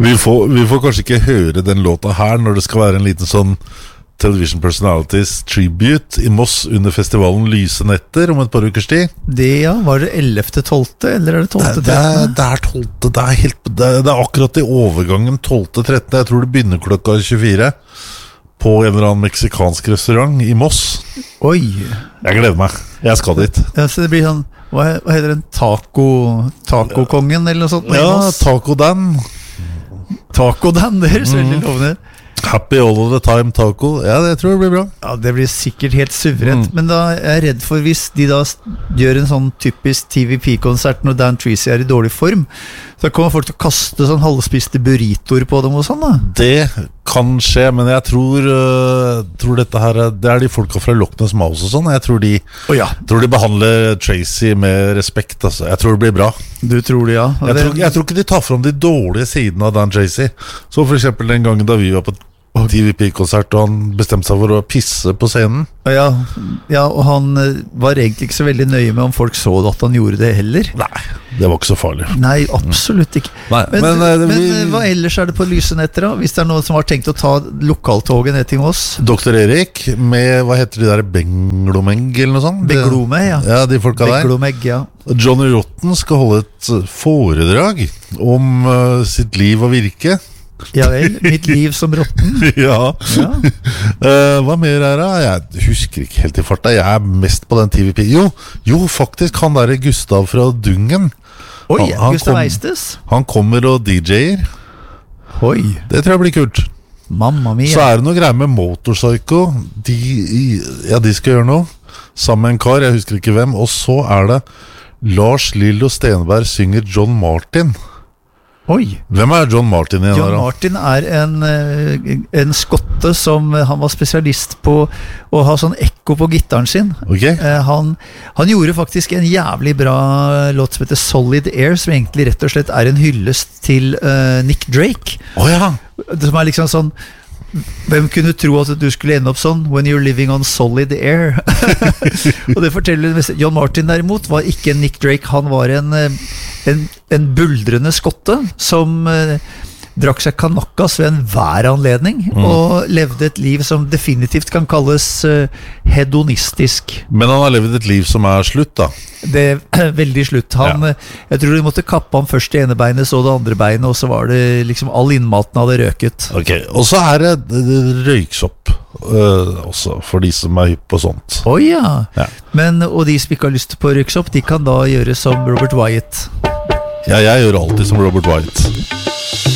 Vi får kanskje ikke høre den låta her når det skal være en liten sånn Television Personalities Tribute I Moss under festivalen Lyse Netter om et par ukers tid. Var det 11.12. eller er det 12.13? Det er 12. Det er akkurat I overgangen 12.13. Jeg tror det begynner klokka 24 på en eller annen meksikansk restaurant I Moss. Oi. Jeg gleder meg. Jeg skal dit. Ja, så det blir sånn, hva heter den? Taco-kongen eller noe sånt? Ja, Taco Dan. Taco Dan, det høres veldig lovende. Happy all of the time taco. Ja, det tror jeg blir bra. Ja, det blir sikkert helt suverent. Men da er jeg redd for hvis de da gjør en sånn typisk TVP-konsert når Dan Treacy I dårlig form, så kommer folk til å kaste sånn halvspiste burritoer på dem og sånn da. Det kan skje, men jeg tror dette her det de folka fra Loch Ness Mouse og sånn. Jeg tror de behandler Tracy med respekt, altså. Jeg tror det blir bra. Du tror det, ja. Jeg tror ikke de tar fram de dårlige sidene av Dan Tracy. Så for eksempel den gangen da vi var på TVP-konsert og han bestemte seg for å pisse på scenen. Ja, og han var egentlig ikke så veldig nøye med om folk så at han gjorde det heller. Nei, det var ikke så farlig. Nei, absolutt ikke. Nei, men hva ellers det på Lyse Netter da? Hvis det noen som har tenkt å ta lokaltoget ned til oss? Dr. Erik med, hva heter de der, Benglomeng eller noe sånt? Beglome, ja. Ja, de folka der. Beglomeg, ja. Johnny Rotten skal holde et foredrag om sitt liv og virke. Ja vel, mitt liv som rotten. Ja. Hva mer da? Jeg husker ikke helt I farta. Jeg mest på den TVP. Jo, faktisk han der Gustav fra Dungen. Oi, Gustav Eistes. Han kommer og DJ-er. Oi. Det tror jeg blir kult. Mamma mia. Så det noe greier med Motorpsycho. De skal gjøre noe sammen med en kar, jeg husker ikke hvem. Og så det Lars Lillo Stenberg synger John Martin. Oi. Hvem John Martin igjen? John Martin en skotte som han var spesialist på å ha sånn ekko på gitaren sin. Okay. Han gjorde faktisk en jævlig bra låt som heter Solid Air, som egentlig rett og slett en hyllest til Nick Drake. Ja. Som liksom sånn, hvem kunne tro at du skulle ende opp sånn when you're living on solid air? Og det forteller John Martin derimot var ikke en Nick Drake. Han var en buldrende skotte som drakk seg kanakkas ved enhver anledning og levde et liv som definitivt kan kalles hedonistisk. Men han har levd et liv som slutt da? Det veldig slutt. Jeg tror de måtte kappe ham først det ene beinet, så det andre beinet, og så var det liksom all innmaten hadde røket. Ok, og så det røyksopp også, for de som hypp på sånt. Ja. Men, og de som ikke har lyst på røyksopp, de kan da gjøre som Robert Wyatt. Ja, jeg gjør alltid som Robert Wyatt.